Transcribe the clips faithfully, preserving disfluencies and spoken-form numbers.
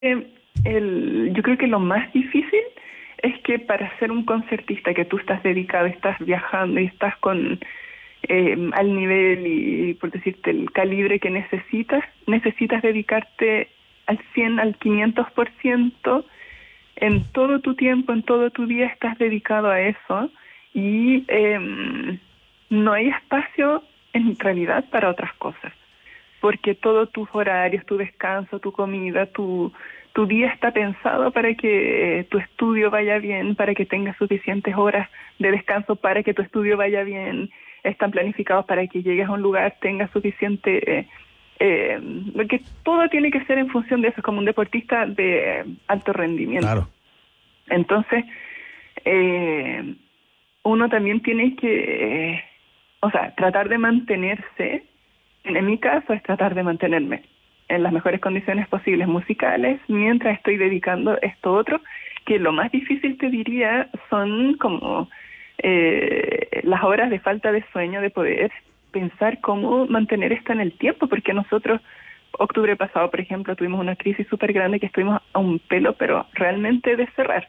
Eh, el, yo creo que lo más difícil es que para ser un concertista que tú estás dedicado, estás viajando y estás con eh, al nivel y, por decirte, el calibre que necesitas, necesitas dedicarte al cien, al quinientos por ciento en todo tu tiempo, en todo tu día estás dedicado a eso y eh, no hay espacio en realidad para otras cosas, porque todos tus horarios, tu descanso, tu comida, tu, tu día está pensado para que eh, tu estudio vaya bien, para que tengas suficientes horas de descanso, para que tu estudio vaya bien, están planificados para que llegues a un lugar, tengas suficiente... Eh, eh, porque todo tiene que ser en función de eso, como un deportista de eh, alto rendimiento. Claro. Entonces, eh, uno también tiene que, eh, o sea, tratar de mantenerse. En mi caso es tratar de mantenerme en las mejores condiciones posibles musicales mientras estoy dedicando esto otro, que lo más difícil te diría son como eh, las horas de falta de sueño, de poder pensar cómo mantener esto en el tiempo, porque nosotros, octubre pasado, por ejemplo, tuvimos una crisis súper grande que estuvimos a un pelo, pero realmente de cerrar.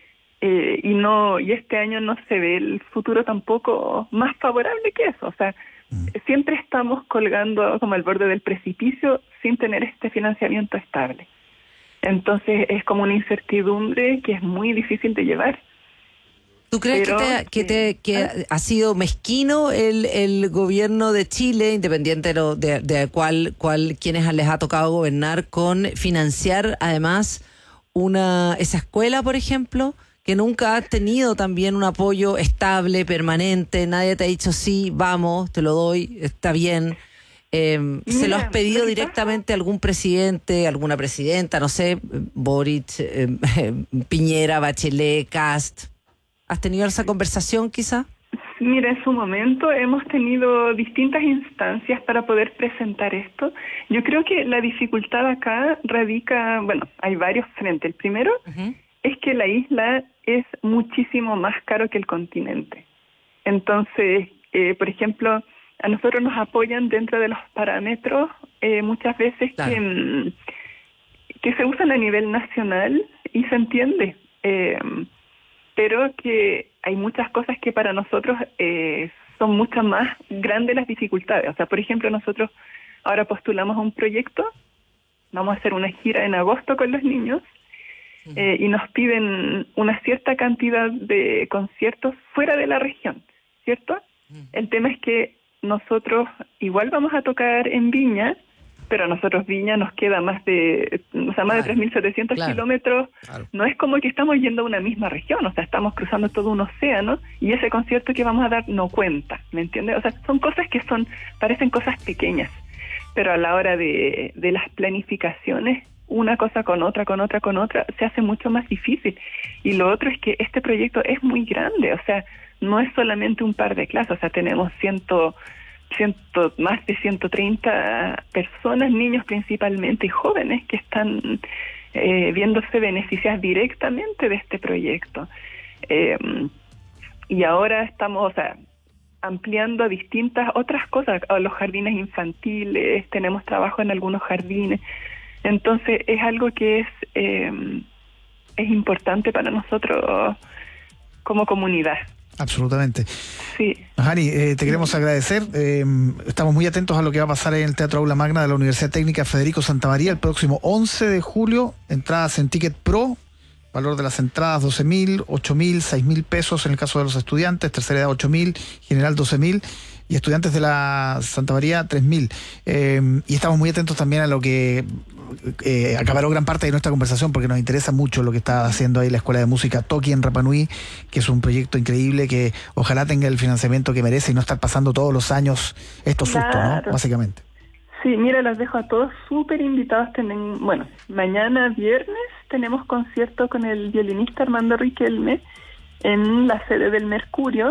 Eh, y no y este año no se ve el futuro tampoco más favorable que eso, o sea, siempre estamos colgando como al borde del precipicio sin tener este financiamiento estable. Entonces es como una incertidumbre que es muy difícil de llevar. ¿Tú crees Pero, que, te, que, te, que ¿ah? ha sido mezquino el, el gobierno de Chile, independiente de, lo, de, de cuál, cuál, quienes les ha tocado gobernar, con financiar además una esa escuela, por ejemplo, que nunca ha tenido también un apoyo estable, permanente? Nadie te ha dicho sí, vamos, te lo doy, está bien. Eh, Mira, ¿se lo has pedido directamente a algún presidente, alguna presidenta, no sé, Boric, eh, Piñera, Bachelet, Kast? ¿Has tenido esa conversación quizá? Mira, en su momento hemos tenido distintas instancias para poder presentar esto. Yo creo que la dificultad acá radica, bueno, hay varios frentes. El primero uh-huh. es que la isla es muchísimo más caro que el continente. Entonces, eh, por ejemplo, a nosotros nos apoyan dentro de los parámetros eh, muchas veces claro. que, que se usan a nivel nacional y se entiende. Eh, pero que hay muchas cosas que para nosotros eh, son mucho más grandes las dificultades. O sea, por ejemplo, nosotros ahora postulamos a un proyecto, vamos a hacer una gira en agosto con los niños, uh-huh. eh, y nos piden una cierta cantidad de conciertos fuera de la región, ¿cierto? Uh-huh. El tema es que nosotros igual vamos a tocar en Viña, pero a nosotros Viña nos queda más de, o sea, más claro, de tres mil setecientos claro, kilómetros. Claro. No es como que estamos yendo a una misma región, o sea, estamos cruzando todo un océano y ese concierto que vamos a dar no cuenta, ¿me entiendes? O sea, son cosas que son, parecen cosas pequeñas, pero a la hora de, de las planificaciones, una cosa con otra, con otra, con otra, se hace mucho más difícil. Y lo otro es que este proyecto es muy grande, o sea, no es solamente un par de clases, o sea, tenemos ciento... Ciento, más de ciento treinta personas, niños principalmente y jóvenes que están eh, viéndose beneficiadas directamente de este proyecto. Eh, y ahora estamos, o sea, ampliando a distintas otras cosas, a los jardines infantiles, tenemos trabajo en algunos jardines. Entonces es algo que es, eh, es importante para nosotros como comunidad. Absolutamente. Sí. Jani, eh, te queremos agradecer. Eh, estamos muy atentos a lo que va a pasar en el Teatro Aula Magna de la Universidad Técnica Federico Santa María el próximo once de julio. Entradas en Ticket Pro. Valor de las entradas doce mil, ocho mil, seis mil pesos en el caso de los estudiantes. Tercera edad ocho mil, general doce mil. Y estudiantes de la Santa María tres mil. Eh, y estamos muy atentos también a lo que eh, acabará gran parte de nuestra conversación porque nos interesa mucho lo que está haciendo ahí la Escuela de Música Toki en Rapa Nui, que es un proyecto increíble que ojalá tenga el financiamiento que merece y no estar pasando todos los años estos sustos, claro. ¿no? Básicamente. Sí, mira, los dejo a todos súper invitados. Tienen, bueno, mañana viernes tenemos concierto con el violinista Armando Riquelme en la sede del Mercurio.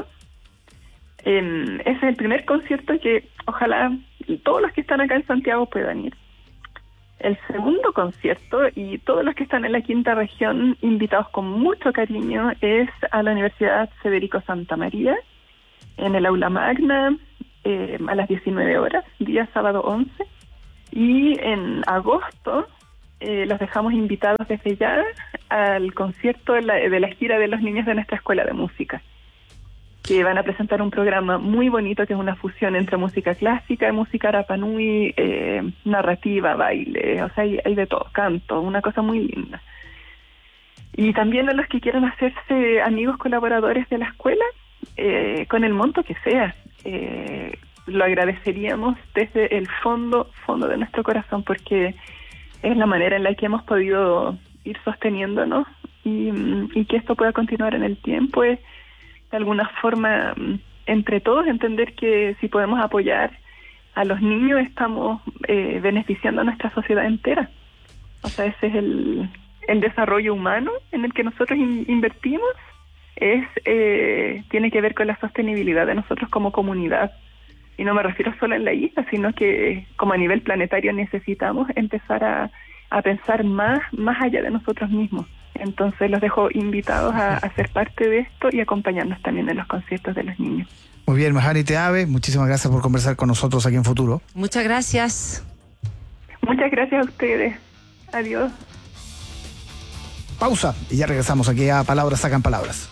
Eh, ese es el primer concierto que ojalá todos los que están acá en Santiago puedan ir. El segundo concierto, y todos los que están en la quinta región invitados con mucho cariño, es a la Universidad Federico Santa María, en el Aula Magna, eh, a las diecinueve horas, día sábado once. Y en agosto eh, los dejamos invitados desde ya al concierto de la, de la gira de los niños de nuestra escuela de música, que van a presentar un programa muy bonito que es una fusión entre música clásica y música Rapa Nui, eh, narrativa, baile, o sea, hay, hay de todo, canto, una cosa muy linda. Y también a los que quieran hacerse amigos colaboradores de la escuela, eh, con el monto que sea, eh, lo agradeceríamos desde el fondo, fondo de nuestro corazón, porque es la manera en la que hemos podido ir sosteniéndonos y, y que esto pueda continuar en el tiempo. Es de alguna forma, entre todos, entender que si podemos apoyar a los niños, estamos eh, beneficiando a nuestra sociedad entera. O sea, ese es el... el desarrollo humano en el que nosotros in- invertimos es eh, tiene que ver con la sostenibilidad de nosotros como comunidad. Y no me refiero solo en la isla, sino que como a nivel planetario necesitamos empezar a, a pensar más, más allá de nosotros mismos. Entonces los dejo invitados a, a ser parte de esto y acompañarnos también en los conciertos de los niños. Muy bien, Mahani Teave, muchísimas gracias por conversar con nosotros aquí en Futuro. Muchas gracias. Muchas gracias a ustedes. Adiós. Pausa y ya regresamos aquí a Palabras Sacan Palabras.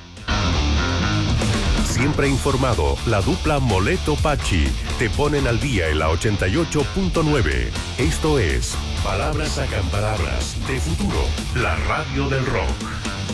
Siempre informado, la dupla Moleto-Pachi te ponen al día en la ochenta y ocho punto nueve. Esto es Palabras Sacan Palabras de Futuro, la radio del rock.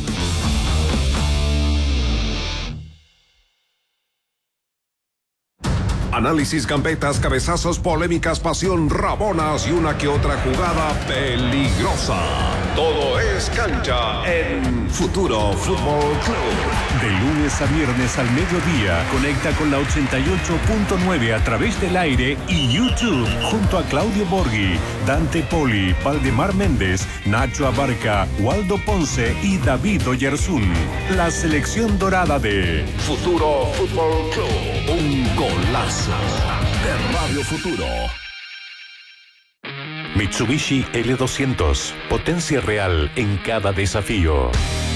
Análisis, gambetas, cabezazos, polémicas, pasión, rabonas y una que otra jugada peligrosa. Todo es cancha en Futuro Fútbol Club. De lunes a viernes al mediodía, conecta con la ochenta y ocho punto nueve a través del aire y YouTube, junto a Claudio Borghi, Dante Poli, Valdemar Méndez, Nacho Abarca, Waldo Ponce y David Oyarzún. La selección dorada de Futuro Fútbol Club. Un golazo de Radio Futuro. Mitsubishi L doscientos, potencia real en cada desafío.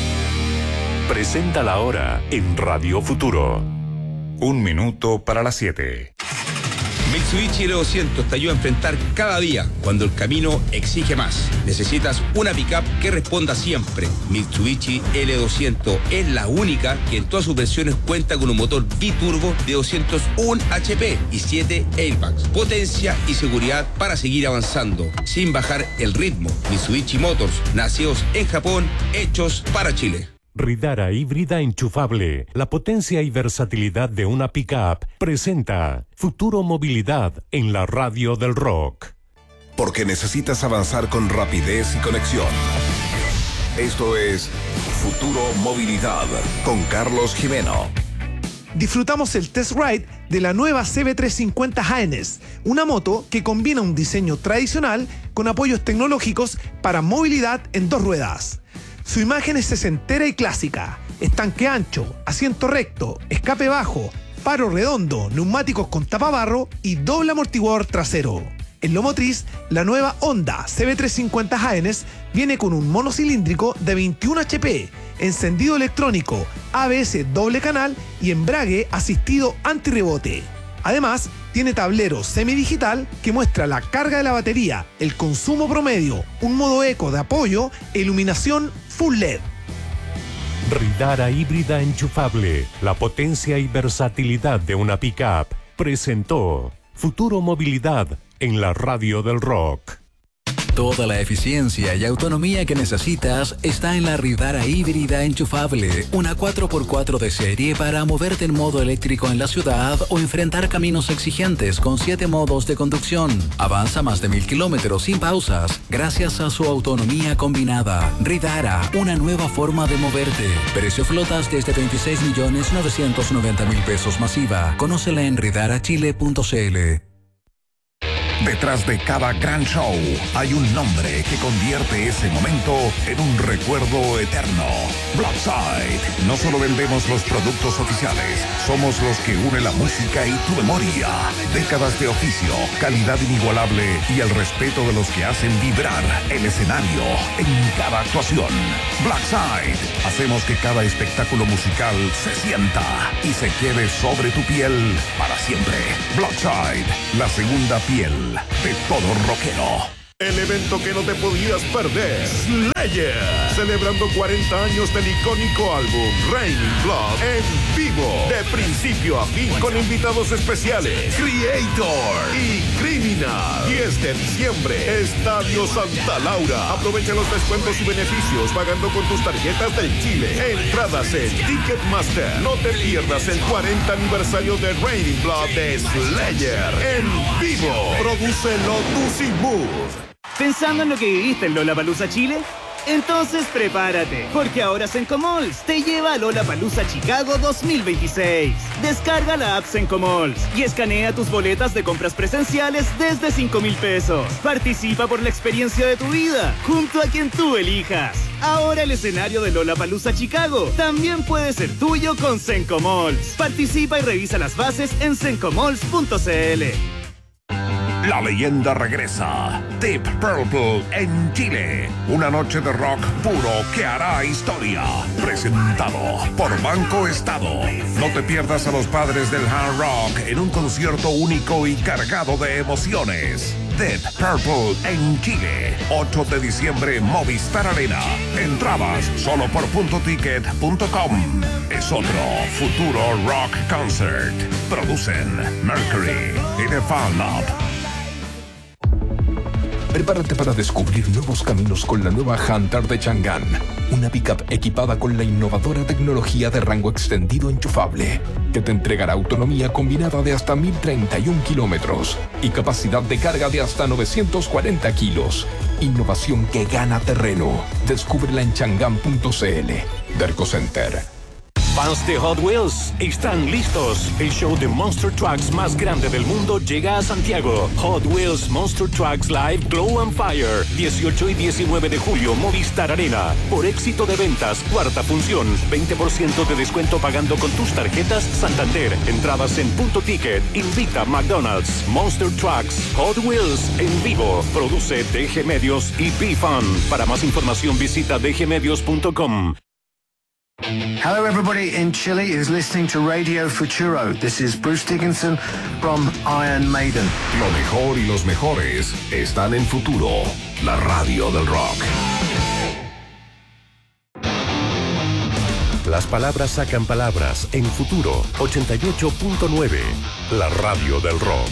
Presenta la hora en Radio Futuro. Un minuto para las siete. Mitsubishi L doscientos te ayuda a enfrentar cada día cuando el camino exige más. Necesitas una pickup que responda siempre. Mitsubishi L doscientos es la única que en todas sus versiones cuenta con un motor biturbo de doscientos uno H P y siete airbags. Potencia y seguridad para seguir avanzando sin bajar el ritmo. Mitsubishi Motors, nacidos en Japón, hechos para Chile. Ridara híbrida enchufable, la potencia y versatilidad de una pickup, presenta Futuro Movilidad en la radio del rock. Porque necesitas avanzar con rapidez y conexión. Esto es Futuro Movilidad con Carlos Jimeno. Disfrutamos el test ride de la nueva C B trescientos cincuenta Haenes, una moto que combina un diseño tradicional con apoyos tecnológicos para movilidad en dos ruedas. Su imagen es sesentera y clásica, estanque ancho, asiento recto, escape bajo, faro redondo, neumáticos con tapabarro y doble amortiguador trasero. En lo motriz, la nueva Honda C B trescientos cincuenta Haenes viene con un monocilíndrico de veintiuno H P, encendido electrónico, A B S doble canal y embrague asistido antirrebote. Además, tiene tablero semidigital que muestra la carga de la batería, el consumo promedio, un modo eco de apoyo e iluminación full L E D. Ridara híbrida enchufable, la potencia y versatilidad de una pickup, presentó Futuro Movilidad en la radio del rock. Toda la eficiencia y autonomía que necesitas está en la Ridara híbrida enchufable, una cuatro por cuatro de serie para moverte en modo eléctrico en la ciudad o enfrentar caminos exigentes con siete modos de conducción. Avanza más de mil kilómetros sin pausas gracias a su autonomía combinada. Ridara, una nueva forma de moverte. Precio flotas desde veintiséis millones novecientos noventa mil pesos masiva. Conócela en ridara chile punto c l. Detrás de cada gran show hay un nombre que convierte ese momento en un recuerdo eterno. Blackside. No solo vendemos los productos oficiales, somos los que unen la música y tu memoria. Décadas de oficio, calidad inigualable y el respeto de los que hacen vibrar el escenario en cada actuación. Blackside. Hacemos que cada espectáculo musical se sienta y se quede sobre tu piel para siempre. Blackside, la segunda piel de todo rockero. El evento que no te podías perder. Slayer. Celebrando cuarenta años del icónico álbum Raining Blood en vivo. De principio a fin con invitados especiales. Creator y Criminal. diez de diciembre. Estadio Santa Laura. Aprovecha los descuentos y beneficios pagando con tus tarjetas del Chile. Entradas en Ticketmaster. No te pierdas el cuarenta aniversario de Raining Blood de Slayer en vivo. Produce Lotus y Move. ¿Pensando en lo que viviste en Lollapalooza Chile? Entonces prepárate, porque ahora Sencomalls te lleva a Lollapalooza Chicago dos mil veintiséis. Descarga la app Sencomalls y escanea tus boletas de compras presenciales desde cinco mil pesos. Participa por la experiencia de tu vida, junto a quien tú elijas. Ahora el escenario de Lollapalooza Chicago también puede ser tuyo con Sencomalls. Participa y revisa las bases en sencomalls punto cl. La leyenda regresa. Deep Purple en Chile. Una noche de rock puro que hará historia. Presentado por Banco Estado. No te pierdas a los padres del hard rock en un concierto único y cargado de emociones. Deep Purple en Chile. ocho de diciembre, Movistar Arena. Entradas solo por punto ticket punto com. Es otro futuro rock concert. Producen Mercury y The Fan Lab. Prepárate para descubrir nuevos caminos con la nueva Hunter de Chang'an, una pickup equipada con la innovadora tecnología de rango extendido enchufable, que te entregará autonomía combinada de hasta mil treinta y un kilómetros y capacidad de carga de hasta novecientos cuarenta kilos. Innovación que gana terreno. Descúbrela en chang'an punto cl. Derco Center. Fans de Hot Wheels, están listos. El show de Monster Trucks más grande del mundo llega a Santiago. Hot Wheels Monster Trucks Live Glow and Fire. dieciocho y diecinueve de julio, Movistar Arena. Por éxito de ventas, cuarta función. veinte por ciento de descuento pagando con tus tarjetas Santander. Entradas en Punto Ticket. Invita McDonald's. Monster Trucks Hot Wheels en vivo. Produce D G Medios y B-Fun. Para más información visita d g medios punto com. Hello everybody in Chile is listening to Radio Futuro. This is Bruce Dickinson from Iron Maiden. Lo mejor y los mejores están en Futuro, la radio del rock. Las palabras sacan palabras en Futuro ochenta y ocho punto nueve, la radio del rock.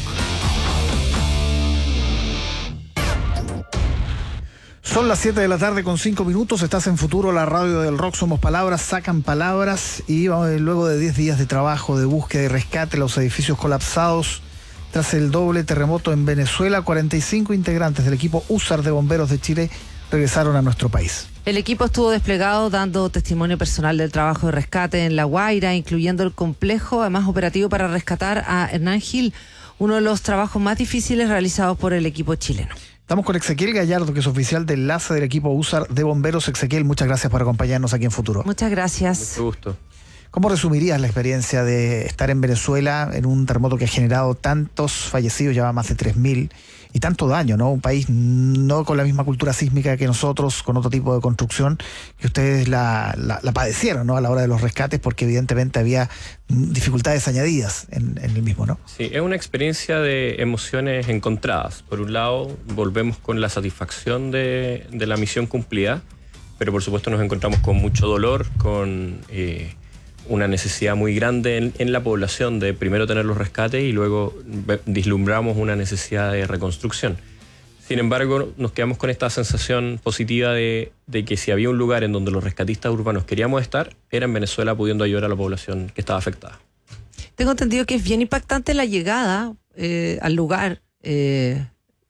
Son las siete de la tarde con cinco minutos, estás en Futuro, la radio del rock, somos palabras, sacan palabras y luego de diez días de trabajo, de búsqueda y rescate, los edificios colapsados tras el doble terremoto en Venezuela, cuarenta y cinco integrantes del equipo U S A R de Bomberos de Chile regresaron a nuestro país. El equipo estuvo desplegado dando testimonio personal del trabajo de rescate en La Guaira, incluyendo el complejo, además operativo para rescatar a Hernán Gil, uno de los trabajos más difíciles realizados por el equipo chileno. Estamos con Ezequiel Gallardo, que es oficial de enlace del equipo U S A R de Bomberos. Ezequiel, muchas gracias por acompañarnos aquí en Futuro. Muchas gracias. Mucho gusto. ¿Cómo resumirías la experiencia de estar en Venezuela en un terremoto que ha generado tantos fallecidos, ya va más de tres mil, y tanto daño, ¿no? Un país no con la misma cultura sísmica que nosotros, con otro tipo de construcción, que ustedes la, la, la padecieron, ¿no? A la hora de los rescates, porque evidentemente había dificultades añadidas en, en el mismo, ¿no? Sí, es una experiencia de emociones encontradas. Por un lado, volvemos con la satisfacción de, de la misión cumplida, pero por supuesto nos encontramos con mucho dolor, con eh, una necesidad muy grande en, en la población de primero tener los rescates y luego vislumbramos una necesidad de reconstrucción. Sin embargo, nos quedamos con esta sensación positiva de, de que si había un lugar en donde los rescatistas urbanos queríamos estar, era en Venezuela, pudiendo ayudar a la población que estaba afectada. Tengo entendido que es bien impactante la llegada eh, al lugar, eh,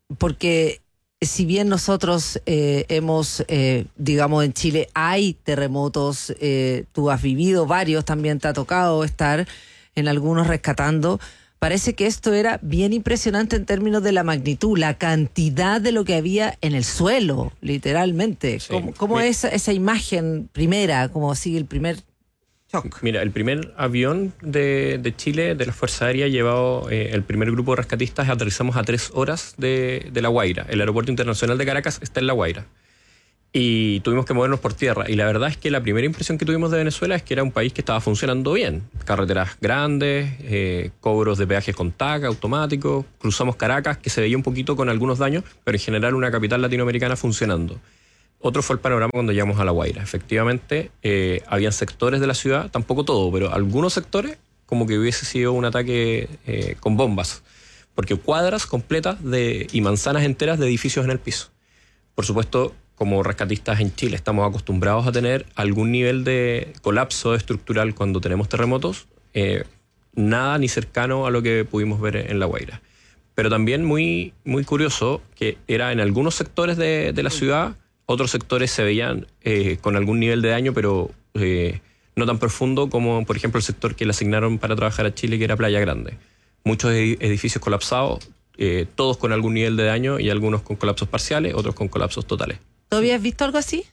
porque si bien nosotros eh, hemos, eh, digamos, en Chile hay terremotos, eh, tú has vivido varios, también te ha tocado estar en algunos rescatando. Parece que esto era bien impresionante en términos de la magnitud, la cantidad de lo que había en el suelo, literalmente. Sí. ¿Cómo, cómo es esa imagen primera? ¿Cómo sigue el primer shock? Mira, el primer avión de, de Chile, de la Fuerza Aérea, llevado eh, el primer grupo de rescatistas, aterrizamos a tres horas de, de La Guaira. El aeropuerto internacional de Caracas está en La Guaira. y tuvimos que movernos por tierra. Y la verdad es que la primera impresión que tuvimos de Venezuela es que era un país que estaba funcionando bien. Carreteras grandes, eh, cobros de peajes con T A C automáticos. Cruzamos Caracas, que se veía un poquito con algunos daños, pero en general una capital latinoamericana funcionando. Otro fue el panorama cuando llegamos a La Guaira. Efectivamente, eh, habían sectores de la ciudad, tampoco todo, pero algunos sectores como que hubiese sido un ataque eh, con bombas. Porque cuadras completas de, y manzanas enteras de edificios en el piso. Por supuesto, como rescatistas en Chile estamos acostumbrados a tener algún nivel de colapso estructural cuando tenemos terremotos, eh, nada ni cercano a lo que pudimos ver en La Guaira. Pero también muy, muy curioso que era en algunos sectores de, de la ciudad, otros sectores se veían eh, con algún nivel de daño, pero eh, no tan profundo como, por ejemplo, el sector que le asignaron para trabajar a Chile, que era Playa Grande. Muchos edificios colapsados, eh, todos con algún nivel de daño y algunos con colapsos parciales, otros con colapsos totales. ¿Tú habías visto algo así?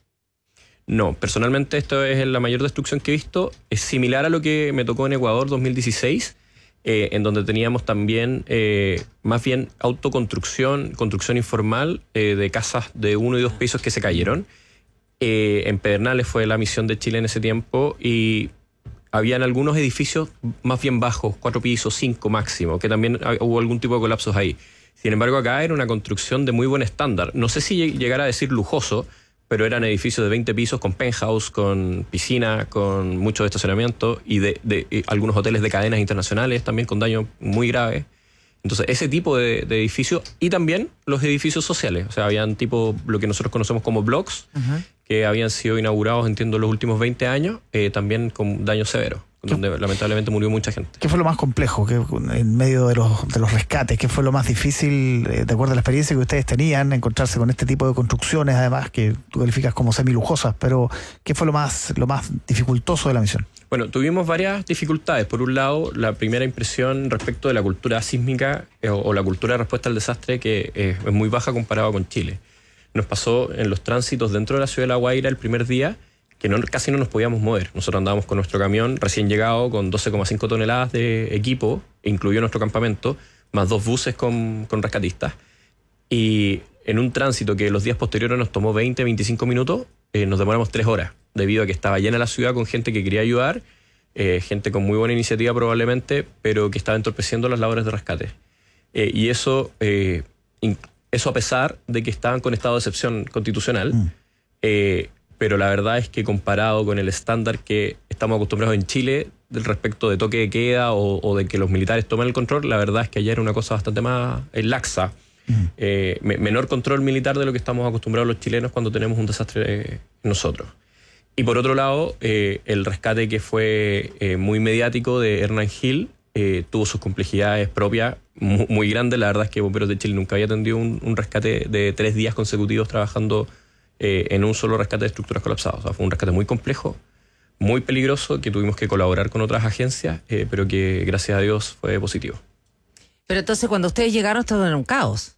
No, personalmente esto es la mayor destrucción que he visto. Es similar a lo que me tocó en Ecuador dos mil dieciséis, eh, en donde teníamos también eh, más bien autoconstrucción, construcción informal eh, de casas de uno y dos pisos que se cayeron. Eh, en Pedernales fue la misión de Chile en ese tiempo y habían algunos edificios más bien bajos, cuatro pisos, cinco máximo, que también hubo algún tipo de colapsos ahí. Sin embargo, acá era una construcción de muy buen estándar. No sé si llegara a decir lujoso, pero eran edificios de veinte pisos con penthouse, con piscina, con mucho estacionamiento y de, de, de algunos hoteles de cadenas internacionales también con daños muy graves. Entonces, ese tipo de, de edificios y también los edificios sociales. O sea, habían tipo lo que nosotros conocemos como blocks, uh-huh. que habían sido inaugurados, entiendo, en los últimos veinte años, eh, también con daños severos, donde lamentablemente murió mucha gente. ¿Qué fue lo más complejo que, en medio de los, de los rescates? ¿Qué fue lo más difícil, eh, de acuerdo a la experiencia que ustedes tenían, encontrarse con este tipo de construcciones, además, que tú calificas como semilujosas, pero ¿qué fue lo más, lo más dificultoso de la misión? Bueno, tuvimos varias dificultades. Por un lado, la primera impresión respecto de la cultura sísmica eh, o, o la cultura de respuesta al desastre, que eh, es muy baja comparado con Chile. Nos pasó en los tránsitos dentro de la ciudad de La Guaira el primer día, que no, casi no nos podíamos mover. Nosotros andábamos con nuestro camión recién llegado con doce coma cinco toneladas de equipo, incluido nuestro campamento, más dos buses con, con rescatistas. Y en un tránsito que los días posteriores nos tomó veinte, veinticinco minutos, eh, nos demoramos tres horas, debido a que estaba llena la ciudad con gente que quería ayudar, eh, gente con muy buena iniciativa probablemente, pero que estaba entorpeciendo las labores de rescate. Eh, y eso, eh, eso a pesar de que estaban con estado de excepción constitucional, mm. eh, pero la verdad es que comparado con el estándar que estamos acostumbrados en Chile del respecto de toque de queda o, o de que los militares tomen el control, la verdad es que allá era una cosa bastante más eh, laxa. Mm. Eh, me, menor control militar de lo que estamos acostumbrados los chilenos cuando tenemos un desastre eh, nosotros. Y por otro lado, eh, el rescate que fue eh, muy mediático de Hernán Gil eh, tuvo sus complejidades propias muy, muy grandes. La verdad es que Bomberos de Chile nunca había atendido un, un rescate de tres días consecutivos trabajando Eh, en un solo rescate de estructuras colapsadas. O sea, fue un rescate muy complejo, muy peligroso, que tuvimos que colaborar con otras agencias, eh, pero que gracias a Dios fue positivo. Pero entonces cuando ustedes llegaron todo era un caos.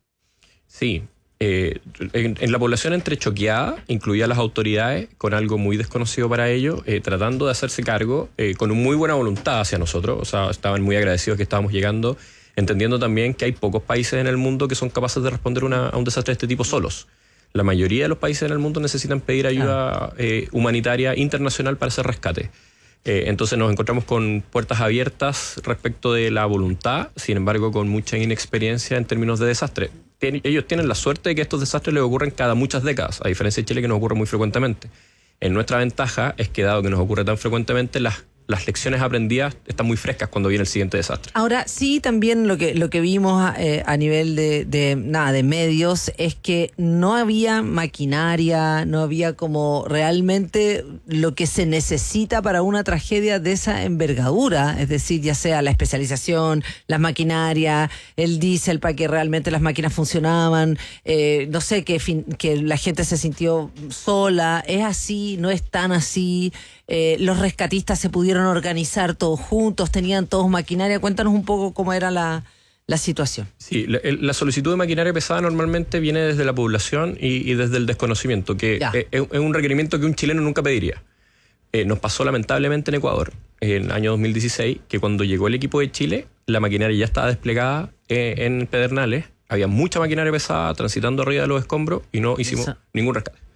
Sí. Eh, en, en la población entrechoqueada, incluía a las autoridades con algo muy desconocido para ellos, eh, tratando de hacerse cargo eh, con muy buena voluntad hacia nosotros. O sea, estaban muy agradecidos que estábamos llegando, entendiendo también que hay pocos países en el mundo que son capaces de responder una, a un desastre de este tipo solos. La mayoría de los países en el mundo necesitan pedir ayuda eh, humanitaria internacional para hacer rescate. Eh, entonces nos encontramos con puertas abiertas respecto de la voluntad, sin embargo con mucha inexperiencia en términos de desastre. Tien, ellos tienen la suerte de que estos desastres les ocurren cada muchas décadas, a diferencia de Chile que nos ocurre muy frecuentemente. En nuestra ventaja es que dado que nos ocurre tan frecuentemente, las las lecciones aprendidas están muy frescas cuando viene el siguiente desastre. Ahora, sí, también lo que lo que vimos eh, a nivel de, de nada de medios es que no había maquinaria, no había como realmente lo que se necesita para una tragedia de esa envergadura, es decir, ya sea la especialización, las maquinarias, el diésel para que realmente las máquinas funcionaban, eh, no sé, que, fin, que la gente se sintió sola. ¿Es así? ¿No es tan así? Eh, los rescatistas se pudieron organizar todos juntos, tenían todos maquinaria. Cuéntanos un poco cómo era la, la situación. Sí, la, la solicitud de maquinaria pesada normalmente viene desde la población y, y desde el desconocimiento, que es, es un requerimiento que un chileno nunca pediría. Eh, nos pasó lamentablemente en Ecuador, en el año dos mil dieciséis, que cuando llegó el equipo de Chile, la maquinaria ya estaba desplegada eh, en Pedernales, había mucha maquinaria pesada transitando arriba de los escombros y no hicimos Eso. ningún rescate.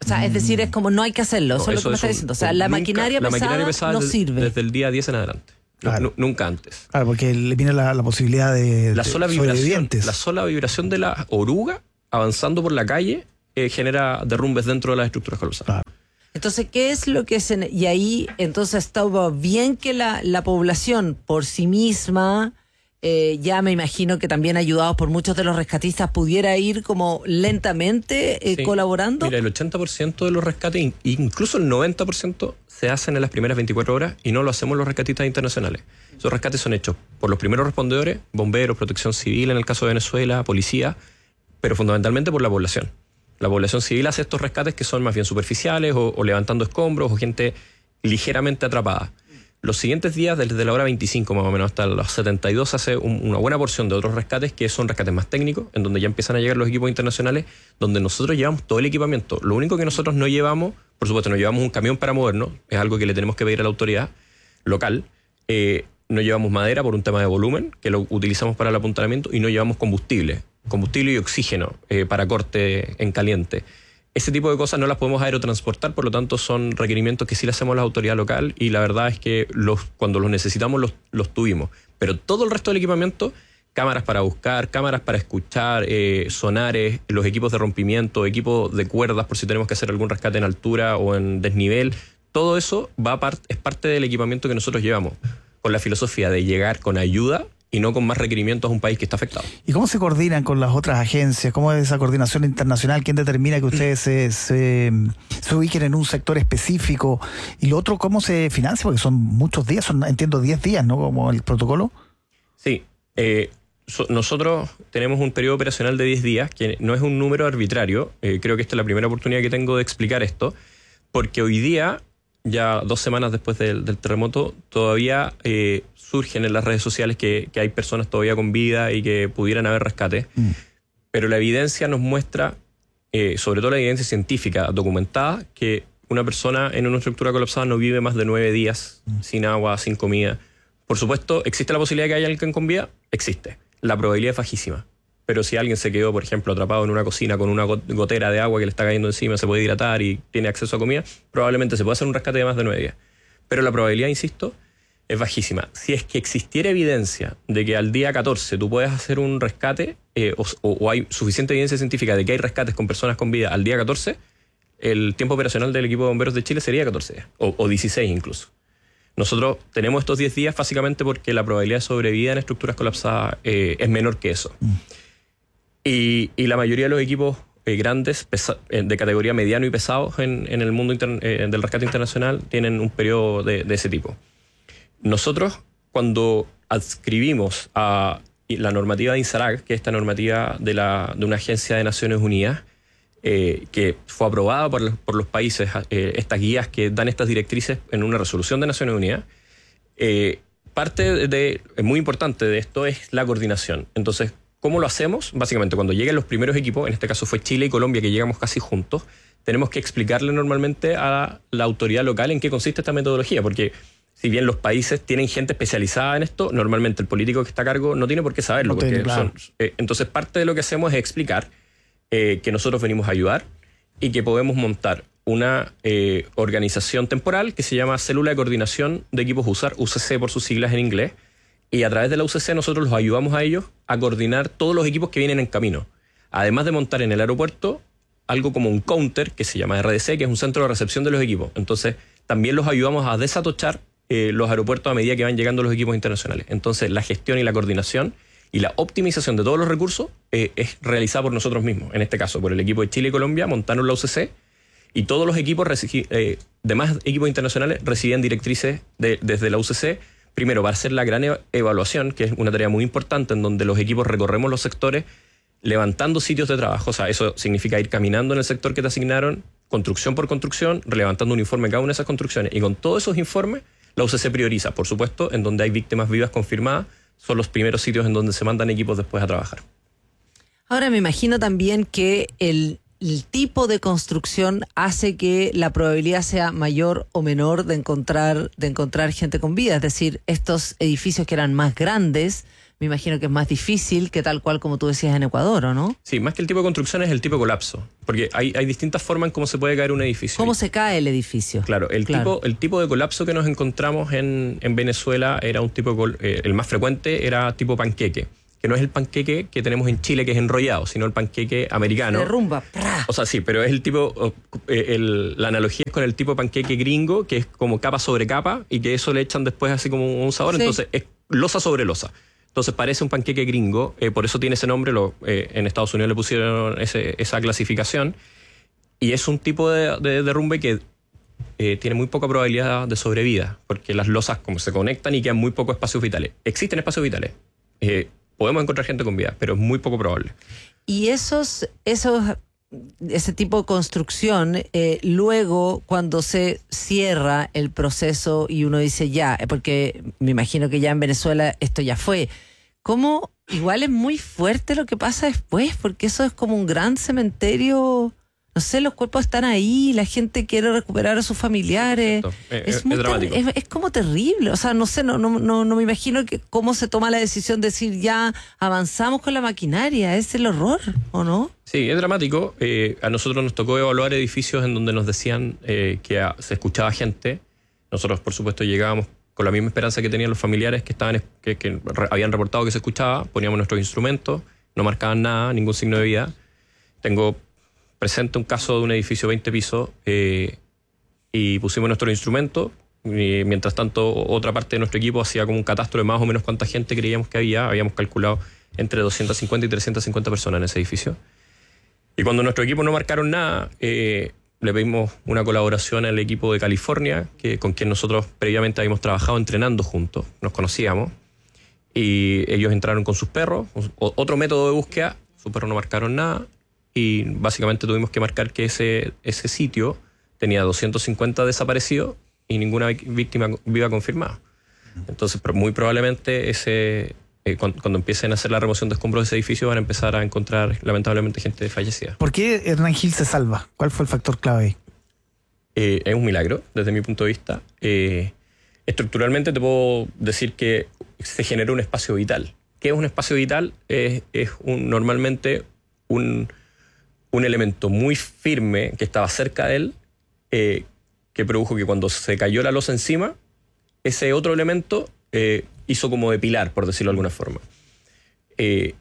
O sea, es decir, es como no hay que hacerlo, eso no, es lo que me está diciendo. O sea, la, nunca, maquinaria, la pesada maquinaria pesada no desde, sirve. Desde el día diez en adelante. Claro. Nunca antes. Claro, porque le viene la, la posibilidad de, la de sola vibración, sobrevivientes. La sola vibración de la oruga avanzando por la calle eh, genera derrumbes dentro de las estructuras colapsadas. Claro. Entonces, ¿qué es lo que se... Y ahí, entonces, estaba bien que la, la población por sí misma, eh, ya me imagino que también ayudados por muchos de los rescatistas, pudiera ir como lentamente eh, sí. colaborando. Mira, el ochenta por ciento de los rescates, incluso el noventa por ciento, se hacen en las primeras veinticuatro horas y no lo hacemos los rescatistas internacionales. Esos rescates son hechos por los primeros respondedores, bomberos, protección civil en el caso de Venezuela, policía, pero fundamentalmente por la población. La población civil hace estos rescates que son más bien superficiales o, o levantando escombros o gente ligeramente atrapada. Los siguientes días, desde la hora veinticinco más o menos hasta las setenta y dos, se hace un, una buena porción de otros rescates que son rescates más técnicos, en donde ya empiezan a llegar los equipos internacionales, donde nosotros llevamos todo el equipamiento. Lo único que nosotros no llevamos, por supuesto, no llevamos un camión para movernos, es algo que le tenemos que pedir a la autoridad local. Eh, no llevamos madera por un tema de volumen, que lo utilizamos para el apuntalamiento, y no llevamos combustible, combustible y oxígeno eh, para corte en caliente. Ese tipo de cosas no las podemos aerotransportar, por lo tanto son requerimientos que sí le hacemos a la autoridad local y la verdad es que los, cuando los necesitamos los, los tuvimos. Pero todo el resto del equipamiento, cámaras para buscar, cámaras para escuchar, eh, sonares, los equipos de rompimiento, equipos de cuerdas por si tenemos que hacer algún rescate en altura o en desnivel, todo eso va a part, es parte del equipamiento que nosotros llevamos, con la filosofía de llegar con ayuda y no con más requerimientos a un país que está afectado. ¿Y cómo se coordinan con las otras agencias? ¿Cómo es esa coordinación internacional? ¿Quién determina que ustedes se, se, se ubiquen en un sector específico? Y lo otro, ¿cómo se financia? Porque son muchos días, son, entiendo, diez días, ¿no? Como el protocolo. Sí. Eh, so, nosotros tenemos un periodo operacional de diez días, que no es un número arbitrario. Eh, creo que esta es la primera oportunidad que tengo de explicar esto, porque hoy día, ya dos semanas después del, del terremoto, todavía eh, surgen en las redes sociales que, que hay personas todavía con vida y que pudieran haber rescate. Mm. Pero la evidencia nos muestra, eh, sobre todo la evidencia científica documentada, que una persona en una estructura colapsada no vive más de nueve días mm. sin agua, sin comida. Por supuesto, ¿existe la posibilidad de que haya alguien con vida? Existe. La probabilidad es bajísima. Pero si alguien se quedó, por ejemplo, atrapado en una cocina con una gotera de agua que le está cayendo encima, se puede hidratar y tiene acceso a comida, probablemente se puede hacer un rescate de más de nueve días. Pero la probabilidad, insisto, es bajísima. Si es que existiera evidencia de que al día catorce tú puedes hacer un rescate, eh, o, o hay suficiente evidencia científica de que hay rescates con personas con vida al día catorce, el tiempo operacional del equipo de bomberos de Chile sería catorce días, o, o dieciséis incluso. Nosotros tenemos estos diez días básicamente porque la probabilidad de sobrevida en estructuras colapsadas eh, es menor que eso. Mm. Y, y la mayoría de los equipos eh, grandes, pesa, eh, de categoría mediano y pesados en, en el mundo inter, eh, del rescate internacional, tienen un periodo de, de ese tipo. Nosotros, cuando adscribimos a la normativa de INSARAG, que es esta normativa de, la, de una agencia de Naciones Unidas, eh, que fue aprobada por, los, por los países, eh, estas guías que dan estas directrices en una resolución de Naciones Unidas, eh, parte de, de, muy importante de esto es la coordinación. Entonces, ¿cómo lo hacemos? Básicamente, cuando lleguen los primeros equipos, en este caso fue Chile y Colombia, que llegamos casi juntos, tenemos que explicarle normalmente a la autoridad local en qué consiste esta metodología, porque si bien los países tienen gente especializada en esto, normalmente el político que está a cargo no tiene por qué saberlo. No porque tiene, claro. son, eh, entonces, parte de lo que hacemos es explicar eh, que nosotros venimos a ayudar y que podemos montar una eh, organización temporal que se llama Célula de Coordinación de Equipos U S A R, U C C por sus siglas en inglés, y a través de la U C C nosotros los ayudamos a ellos a coordinar todos los equipos que vienen en camino. Además de montar en el aeropuerto algo como un counter que se llama R D C, que es un centro de recepción de los equipos. Entonces, también los ayudamos a desatochar eh, los aeropuertos a medida que van llegando los equipos internacionales. Entonces, la gestión y la coordinación y la optimización de todos los recursos eh, es realizada por nosotros mismos. En este caso, por el equipo de Chile y Colombia, montaron la U C C y todos los equipos, eh, demás equipos internacionales, recibían directrices de, desde la U C C. Primero, para hacer la gran evaluación, que es una tarea muy importante en donde los equipos recorremos los sectores levantando sitios de trabajo. O sea, eso significa ir caminando en el sector que te asignaron, construcción por construcción, levantando un informe en cada una de esas construcciones. Y con todos esos informes, la U C C prioriza, por supuesto, en donde hay víctimas vivas confirmadas, son los primeros sitios en donde se mandan equipos después a trabajar. Ahora me imagino también que el... el tipo de construcción hace que la probabilidad sea mayor o menor de encontrar, de encontrar gente con vida. Es decir, estos edificios que eran más grandes, me imagino que es más difícil que tal cual como tú decías en Ecuador, ¿o no? Sí, más que el tipo de construcción es el tipo de colapso, porque hay, hay distintas formas en cómo se puede caer un edificio. ¿Cómo se cae el edificio? Claro, el, Claro. Tipo, el tipo de colapso que nos encontramos en, en Venezuela era un tipo, de col- eh, el más frecuente era tipo panqueque, que no es el panqueque que tenemos en Chile, que es enrollado, sino el panqueque americano. Se derrumba. ¡Pra! O sea, sí, pero es el tipo, eh, el- la analogía es con el tipo de panqueque gringo, que es como capa sobre capa, y que eso le echan después así como un sabor, Sí. entonces es losa sobre losa. Entonces parece un panqueque gringo, eh, por eso tiene ese nombre, lo, eh, en Estados Unidos le pusieron ese, esa clasificación, y es un tipo de, de derrumbe que eh, tiene muy poca probabilidad de sobrevida, porque las losas como se conectan y quedan muy pocos espacios vitales. Existen espacios vitales, eh, podemos encontrar gente con vida, pero es muy poco probable. Y esos, esos, ese tipo de construcción, eh, luego cuando se cierra el proceso y uno dice ya, eh, porque me imagino que ya en Venezuela esto ya fue, ¿cómo? Igual es muy fuerte lo que pasa después, porque eso es como un gran cementerio. No sé, los cuerpos están ahí, la gente quiere recuperar a sus familiares. Eh, Es, es, muy es dramático. ter- es, es como terrible. O sea, no sé, no, no, no, no me imagino que cómo se toma la decisión de decir ya avanzamos con la maquinaria. Es el horror, ¿o no? Sí, es dramático. Eh, a nosotros nos tocó evaluar edificios en donde nos decían eh, que a- se escuchaba gente. Nosotros, por supuesto, llegábamos con la misma esperanza que tenían los familiares que estaban es- que, que re- habían reportado que se escuchaba. Poníamos nuestros instrumentos, no marcaban nada, ningún signo de vida. Tengo presente un caso de un edificio veinte pisos eh, y pusimos nuestros instrumentos. Y mientras tanto, otra parte de nuestro equipo hacía como un catastro de más o menos cuánta gente creíamos que había. Habíamos calculado entre doscientas cincuenta y trescientas cincuenta personas en ese edificio. Y cuando nuestro equipo no marcaron nada, eh, le pedimos una colaboración al equipo de California, que, con quien nosotros previamente habíamos trabajado entrenando juntos, nos conocíamos. Y ellos entraron con sus perros, o- otro método de búsqueda, sus perros no marcaron nada. Y básicamente tuvimos que marcar que ese, ese sitio tenía doscientos cincuenta desaparecidos y ninguna vic- víctima viva confirmada. Entonces, pero muy probablemente ese, eh, cuando, cuando empiecen a hacer la remoción de escombros de ese edificio van a empezar a encontrar lamentablemente gente fallecida. ¿Por qué Hernán Gil se salva? ¿Cuál fue el factor clave ahí? Eh, es un milagro desde mi punto de vista. Eh, estructuralmente te puedo decir que se generó un espacio vital. ¿Qué es un espacio vital? Es, es un, normalmente un... un elemento muy firme que estaba cerca de él, eh, que produjo que cuando se cayó la losa encima, ese otro elemento eh, hizo como de pilar, por decirlo de alguna forma. Eh,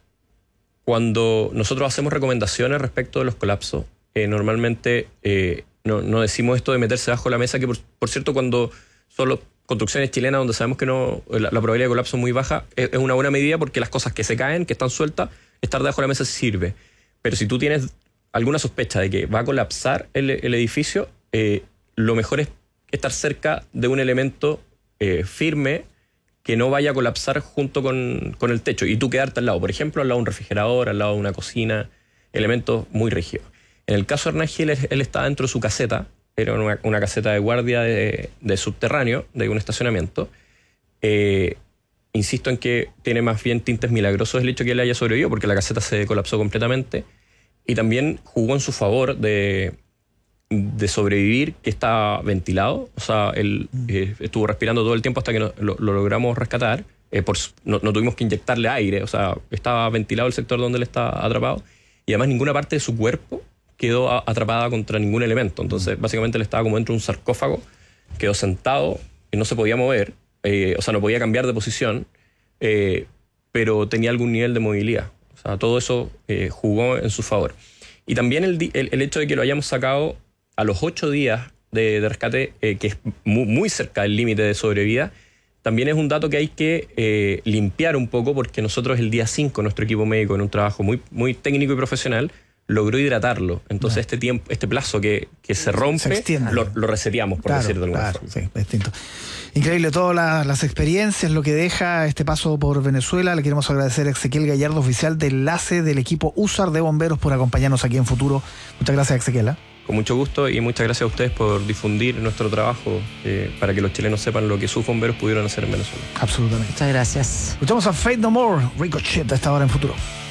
cuando nosotros hacemos recomendaciones respecto de los colapsos, eh, normalmente eh, no, no decimos esto de meterse bajo la mesa, que por, por cierto, cuando son las construcciones chilenas donde sabemos que no la, la probabilidad de colapso es muy baja, es, es una buena medida porque las cosas que se caen, que están sueltas, estar debajo de la mesa sirve. Pero si tú tienes alguna sospecha de que va a colapsar el, el edificio, eh, lo mejor es estar cerca de un elemento eh, firme que no vaya a colapsar junto con, con el techo y tú quedarte al lado, por ejemplo, al lado de un refrigerador, al lado de una cocina, elementos muy rígidos. En el caso de Hernán Gil, él, él estaba dentro de su caseta, era una, una caseta de guardia de, de subterráneo, de un estacionamiento. Eh, insisto en que tiene más bien tintes milagrosos el hecho de que él haya sobrevivido, porque la caseta se colapsó completamente. Y también jugó en su favor de, de sobrevivir, que estaba ventilado. O sea, él eh, estuvo respirando todo el tiempo hasta que no- lo, lo logramos rescatar. Eh, por, su- no, no tuvimos que inyectarle aire. O sea, estaba ventilado el sector donde él estaba atrapado. Y además ninguna parte de su cuerpo quedó a- atrapada contra ningún elemento. Entonces, básicamente él estaba como dentro de un sarcófago, quedó sentado y no se podía mover. Eh, o sea, no podía cambiar de posición, eh, pero tenía algún nivel de movilidad. O sea, todo eso eh, jugó en su favor. Y también el, di- el, el hecho de que lo hayamos sacado a los ocho días de, de rescate, eh, que es muy, muy cerca del límite de sobrevida, también es un dato que hay que eh, limpiar un poco, porque nosotros el día cinco, nuestro equipo médico, en un trabajo muy, muy técnico y profesional, logró hidratarlo. Entonces, este tiempo, este plazo que, que se rompe, Se extiende. lo, lo reseteamos, por Claro, decirlo de alguna claro, forma. sí, distinto. Increíble todas las, las experiencias, lo que deja este paso por Venezuela. Le queremos agradecer a Ezequiel Gallardo, oficial de enlace del equipo U S A R de bomberos, por acompañarnos aquí en Futuro. Muchas gracias, Ezequiel. ¿eh? Con mucho gusto y muchas gracias a ustedes por difundir nuestro trabajo eh, para que los chilenos sepan lo que sus bomberos pudieron hacer en Venezuela. Absolutamente. Muchas gracias. Escuchamos a Faith No More, Ricochet, a esta hora en Futuro.